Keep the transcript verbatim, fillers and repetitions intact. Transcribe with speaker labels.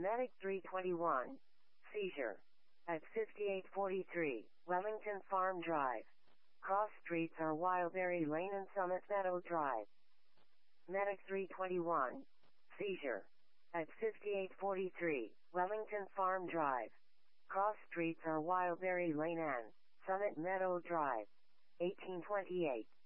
Speaker 1: Medic three twenty-one. Seizure. At fifty-eight forty-three, Wellington Farm Drive. Cross streets are Wildberry Lane and Summit Meadow Drive. Medic three twenty-one. Seizure. At fifty-eight forty-three, Wellington Farm Drive. Cross streets are Wildberry Lane and Summit Meadow Drive. eighteen twenty-eight.